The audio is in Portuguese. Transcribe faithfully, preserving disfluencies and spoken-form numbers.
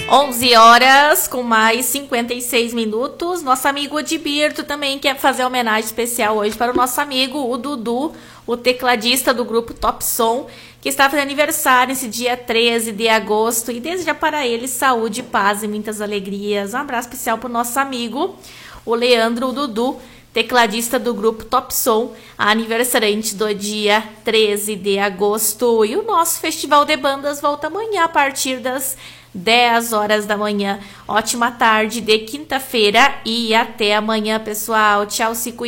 onze horas com mais cinquenta e seis minutos. Nosso amigo Odibirto também quer fazer homenagem especial hoje para o nosso amigo, o Dudu, o tecladista do grupo Top Som, que está fazendo aniversário nesse dia treze de agosto. E deseja para ele saúde, paz e muitas alegrias. Um abraço especial para o nosso amigo, o Leandro, o Dudu, tecladista do grupo Top Som, aniversariante do dia treze de agosto. E o nosso Festival de Bandas volta amanhã a partir das dez horas da manhã. Ótima tarde de quinta-feira e até amanhã, pessoal. Tchau, se cuidem.